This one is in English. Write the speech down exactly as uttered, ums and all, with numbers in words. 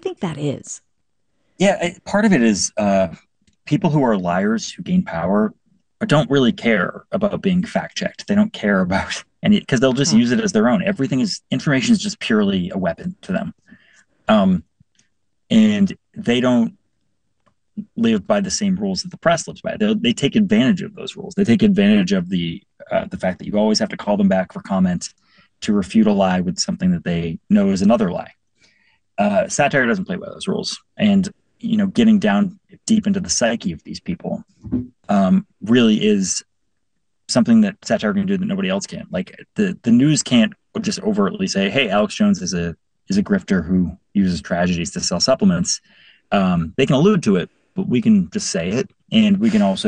think that is? Yeah, I, part of it is uh, people who are liars who gain power don't really care about being fact checked. They don't care about any because they'll just Hmm. use it as their own. Everything is information is just purely a weapon to them. Um, and they don't live by the same rules that the press lives by. They, they take advantage of those rules. They take advantage of the uh, the fact that you always have to call them back for comment to refute a lie with something that they know is another lie. Uh, satire doesn't play by those rules, and you know, getting down deep into the psyche of these people um, really is something that satire can do that nobody else can. Like the the news can't just overtly say, "Hey, Alex Jones is a is a grifter who uses tragedies to sell supplements." Um, they can allude to it, but we can just say it, and we can also